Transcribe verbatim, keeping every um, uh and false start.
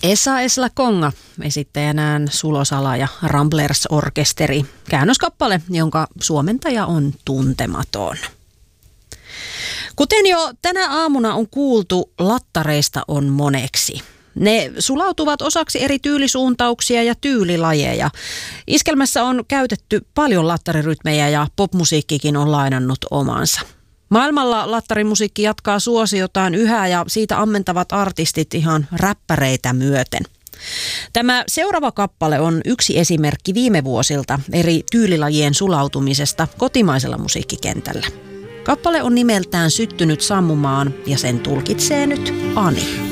Esa Esla Konga, esittäjänään Sulo-Sala ja Ramblers-orkesteri. Käännöskappale, jonka suomentaja on tuntematon. Kuten jo tänä aamuna on kuultu, lattareista on moneksi. Ne sulautuvat osaksi eri tyylisuuntauksia ja tyylilajeja. Iskelmässä on käytetty paljon lattarirytmejä ja popmusiikkikin on lainannut omansa. Maailmalla lattarimusiikki jatkaa suosiotaan yhä ja siitä ammentavat artistit ihan räppäreitä myöten. Tämä seuraava kappale on yksi esimerkki viime vuosilta eri tyylilajien sulautumisesta kotimaisella musiikkikentällä. Kappale on nimeltään Syttynyt sammumaan ja sen tulkitsee nyt Ani.